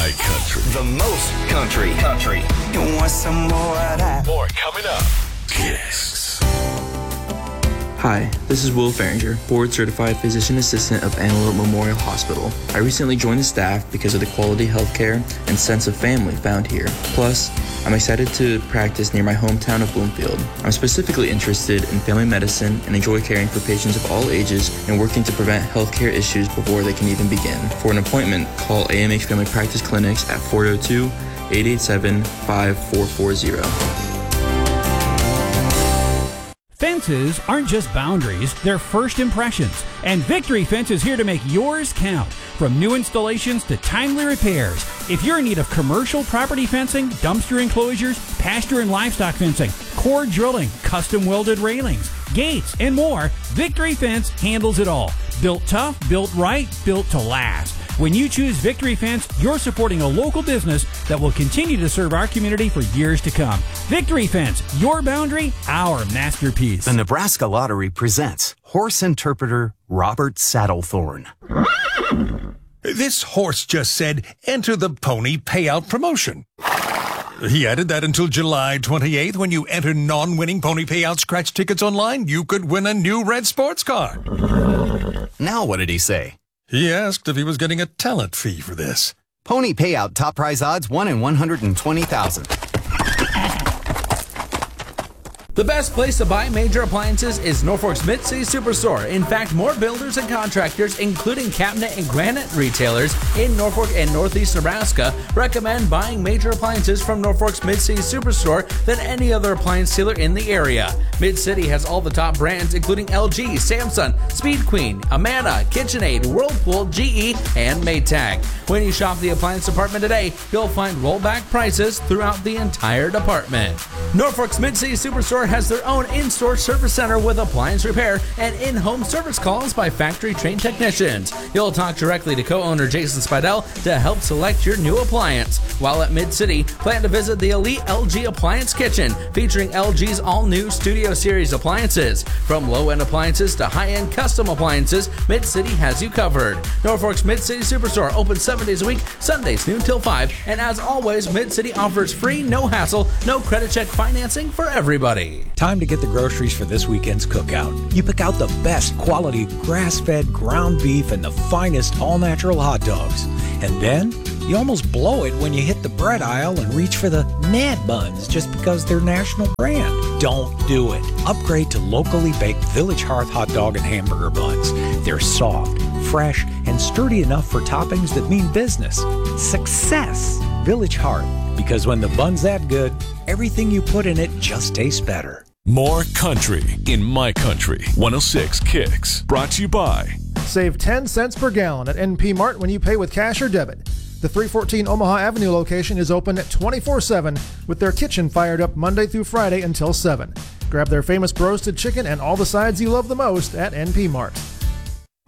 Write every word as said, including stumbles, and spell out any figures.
My Country. The most country. Country. You want some more of that? More coming up. Kicks. Hi, this is Will Farringer, board-certified physician assistant of Antelope Memorial Hospital. I recently joined the staff because of the quality healthcare and sense of family found here. Plus, I'm excited to practice near my hometown of Bloomfield. I'm specifically interested in family medicine and enjoy caring for patients of all ages and working to prevent healthcare issues before they can even begin. For an appointment, call A M H Family Practice Clinics at four oh two, eight eight seven, five four four zero. Fences aren't just boundaries, they're first impressions. And Victory Fence is here to make yours count. From new installations to timely repairs. If you're in need of commercial property fencing, dumpster enclosures, pasture and livestock fencing, core drilling, custom welded railings, gates, and more, Victory Fence handles it all. Built tough, built right, built to last. When you choose Victory Fence, you're supporting a local business that will continue to serve our community for years to come. Victory Fence, your boundary, our masterpiece. The Nebraska Lottery presents horse interpreter Robert Saddlethorn. This horse just said, enter the pony payout promotion. He added that until July twenty-eighth, when you enter non-winning pony payout scratch tickets online, you could win a new red sports car. Now what did he say? He asked if he was getting a talent fee for this. Pony payout top prize odds one in one hundred twenty thousand. The best place to buy major appliances is Norfolk's Mid-City Superstore. In fact, more builders and contractors, including cabinet and granite retailers in Norfolk and Northeast Nebraska, recommend buying major appliances from Norfolk's Mid-City Superstore than any other appliance dealer in the area. Mid-City has all the top brands, including L G, Samsung, Speed Queen, Amana, KitchenAid, Whirlpool, G E, and Maytag. When you shop the appliance department today, you'll find rollback prices throughout the entire department. Norfolk's Mid-City Superstore has their own in-store service center with appliance repair and in-home service calls by factory-trained technicians. You'll talk directly to co-owner Jason Spidell to help select your new appliance. While at Mid-City, plan to visit the elite L G Appliance Kitchen, featuring L G's all-new Studio Series appliances. From low-end appliances to high-end custom appliances, Mid-City has you covered. Norfolk's Mid-City Superstore opens seven days a week, Sundays noon till five, and as always, Mid-City offers free, no-hassle, no credit check financing for everybody. Time to get the groceries for this weekend's cookout. You pick out the best quality grass-fed ground beef and the finest all-natural hot dogs. And then you almost blow it when you hit the bread aisle and reach for the Mad Buns just because they're national brand. Don't do it. Upgrade to locally baked Village Hearth hot dog and hamburger buns. They're soft, fresh, and sturdy enough for toppings that mean business. Success! Village Hearth. Because when the bun's that good, everything you put in it just tastes better. More country in My Country. one oh six Kicks. Brought to you by. Save ten cents per gallon at N P Mart when you pay with cash or debit. The three fourteen Omaha Avenue location is open twenty-four seven with their kitchen fired up Monday through Friday until seven. Grab their famous roasted chicken and all the sides you love the most at N P Mart.